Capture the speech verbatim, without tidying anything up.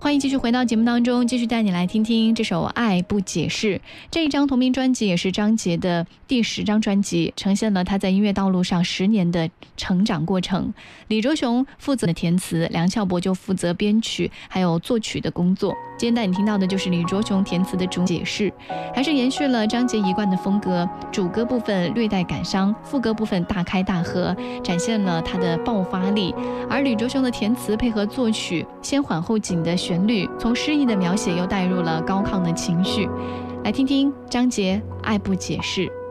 欢迎继续回到节目当中，继续带你来听听这首《爱不解释》。这一张同名专辑也是张杰的第十张专辑，呈现了他在音乐道路上十年的成长过程。李卓雄负责的填词，梁翘柏就负责编曲还有作曲的工作。今天带你听到的就是李卓雄填词的主解释，还是延续了张杰一贯的风格，主歌部分略带感伤，副歌部分大开大合，展现了他的爆发力。而李卓雄的填词配合作曲，先缓后紧的旋律，从诗意的描写又带入了高亢的情绪。来听听张杰《爱不解释》。